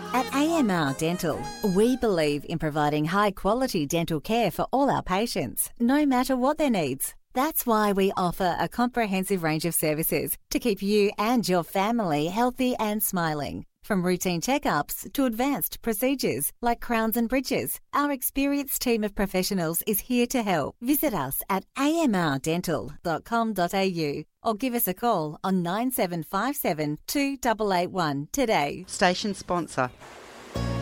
At AMR Dental, we believe in providing high-quality dental care for all our patients, no matter what their needs. That's why we offer a comprehensive range of services to keep you and your family healthy and smiling. From routine checkups to advanced procedures like crowns and bridges, our experienced team of professionals is here to help. Visit us at amrdental.com.au or give us a call on 9757 2881 today. Station sponsor.